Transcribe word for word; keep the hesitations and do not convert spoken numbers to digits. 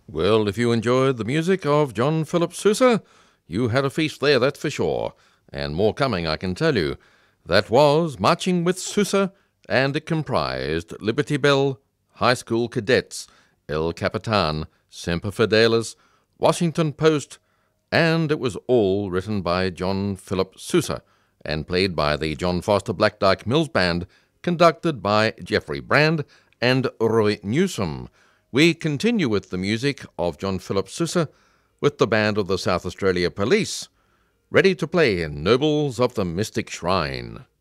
Well, if you enjoyed the music of John Philip Sousa, you had a feast there, that's for sure. And more coming, I can tell you. That was Marching with Sousa, and it comprised Liberty Bell, High School Cadets, El Capitan, Semper Fidelis, Washington Post, and it was all written by John Philip Sousa and played by the John Foster Blackdyke Mills Band, conducted by Jeffrey Brand and Roy Newsom. We continue with the music of John Philip Sousa with the band of the South Australia Police, ready to play in Nobles of the Mystic Shrine.